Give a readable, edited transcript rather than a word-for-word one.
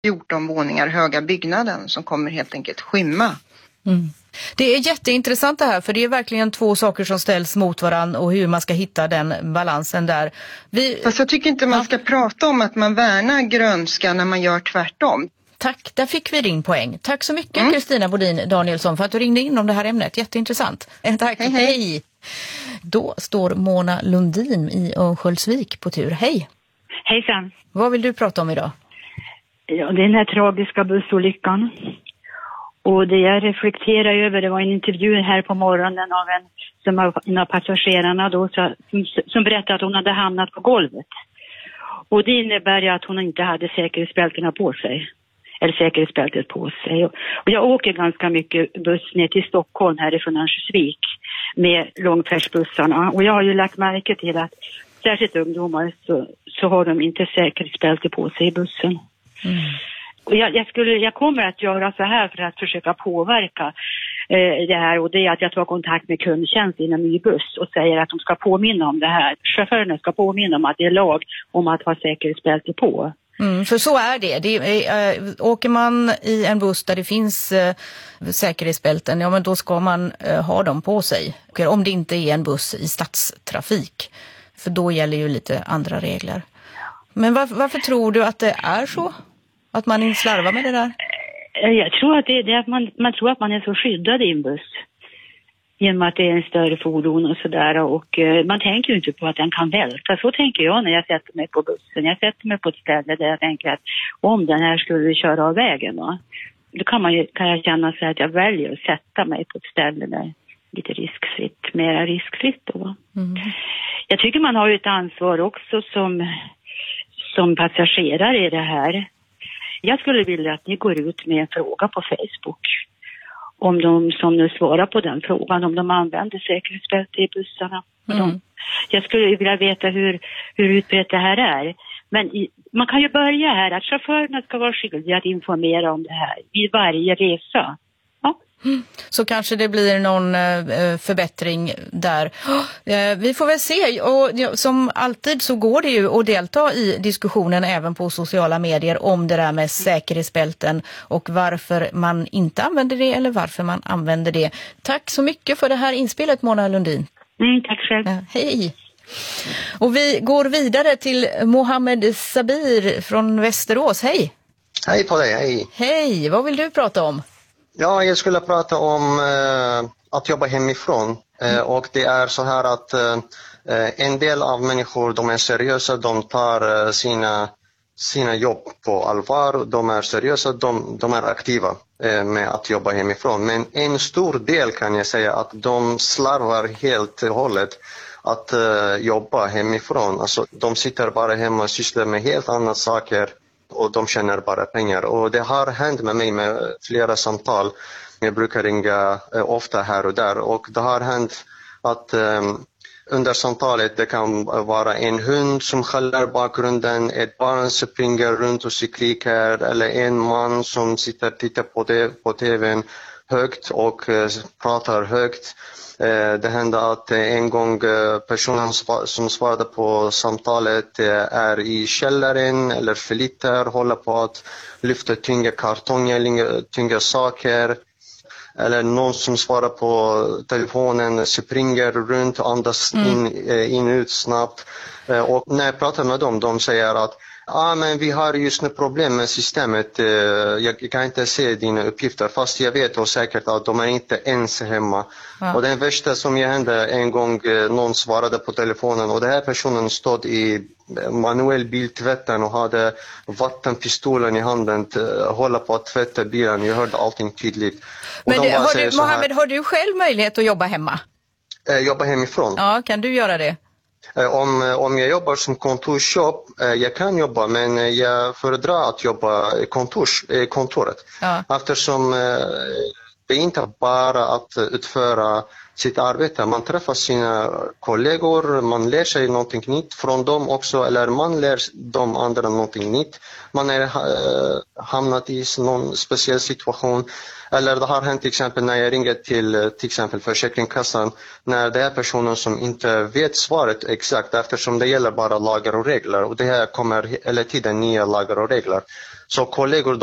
14 våningar höga byggnaden som kommer helt enkelt skymma. Mm. Det är jätteintressant det här, för det är verkligen två saker som ställs mot varann och hur man ska hitta den balansen där. Fast jag tycker inte man ska prata om att man värnar grönska när man gör tvärtom. Tack, där fick vi din poäng. Tack så mycket Kristina Bodin Danielsson för att du ringde in om det här ämnet. Jätteintressant. Tack, hej. Då står Mona Lundin i Örnsköldsvik på tur. Hej. Hejsan. Vad vill du prata om idag? Ja, det är den här tragiska bussolyckan. Och det jag reflekterar över, det var en intervju här på morgonen av en av passagerarna då, som berättade att hon hade hamnat på golvet. Och det innebär ju att hon inte hade säkerhetsbältena på sig. Eller säkerhetsbältet på sig. Och jag åker ganska mycket buss ner till Stockholm härifrån Örnsköldsvik med långfärdsbussarna. Och jag har ju lagt märke till att särskilt ungdomar så har de inte säkerhetsbälte på sig i bussen. Mm. Och jag kommer att göra så här för att försöka påverka det här, och det är att jag tar kontakt med kundtjänst inom ny buss och säger att de ska påminna om det här. Chaufförerna ska påminna om att det är lag om att ha säkerhetsbälte på. För så är det. Åker man i en buss där det finns säkerhetsbälten, ja men då ska man ha dem på sig. Om det inte är en buss i stadstrafik, för då gäller ju lite andra regler. Men varför tror du att det är så? Att man inte slarvar med det där? Jag tror att det är att man tror att man är så skyddad i en buss. Genom att det är en större fordon och sådär. Och man tänker ju inte på att den kan välta. Så tänker jag när jag sätter mig på bussen. Jag sätter mig på ett ställe där jag tänker att om den här skulle köra av vägen, va? Då kan jag känna så att jag väljer att sätta mig på ett ställe där lite riskfritt, mera riskfritt då. Mm. Jag tycker man har ju ett ansvar också som passagerare i det här. Jag skulle vilja att ni går ut med en fråga på Facebook. Om de som nu svarar på den frågan, om de använder säkerhetsbälte i bussarna. Jag skulle vilja veta hur utbrett det här är. Men man kan ju börja här att chaufförerna ska vara skyldiga att informera om det här vid varje resa. Ja. Så kanske det blir någon förbättring där. Vi får väl se. Och som alltid så går det ju att delta i diskussionen även på sociala medier om det där med säkerhetsbälten och varför man inte använder det eller varför man använder det. Tack så mycket för det här inspelet, Mona Lundin. Tack själv. Hej. Och vi går vidare till Mohammed Sabir från Västerås. Hej. Hej på dig, hej. Hej, vad vill du prata om? Ja, jag skulle prata om att jobba hemifrån. Och det är så här att en del av människor, de är seriösa, de tar sina jobb på allvar, de är seriösa, de är aktiva med att jobba hemifrån. Men en stor del kan jag säga att de slarvar helt och hållet att jobba hemifrån. Alltså, de sitter bara hemma och sysslar med helt andra saker. Och de tjänar bara pengar. Och det har hänt med mig med flera samtal. Jag brukar ringa ofta här och där. Och det har hänt att under samtalet det kan vara en hund som skäller bakgrunden. Ett barn som springer runt och skriker. Eller en man som sitter och tittar på tvn högt och pratar högt. Det hände att en gång personen som svarade på samtalet är i källaren eller förlitar, håller på att lyfta tunga kartonger, tunga saker. Eller någon som svarar på telefonen springer runt och andas in ut snabbt. Och när jag pratar med dem, de säger att men vi har just nu problem med systemet. Jag kan inte se dina uppgifter fast jag vet och säkert att de är inte ens hemma. Ja. Och den värsta som hände en gång, någon svarade på telefonen och den här personen stod i manuell biltvätten och hade vattenpistolen i handen, hålla på att tvätta bilen. Jag hörde allting tydligt. Men Mohammed, har du själv möjlighet att jobba hemma? Jobba hemifrån. Ja, kan du göra det? Om jag jobbar som kontorsjobb, jag kan jobba, men jag föredrar att jobba i kontoret. Ja. Eftersom det är inte bara att utföra sitt arbete. Man träffar sina kollegor, man lär sig någonting nytt från dem också, eller man lär de andra någonting nytt. Man är hamnat i någon speciell situation. Eller det har hänt till exempel när jag ringer till exempel Försäkringskassan, när det är personer som inte vet svaret exakt, eftersom det gäller bara lagar och regler. Och det här kommer hela tiden nya lagar och regler. Så kollegor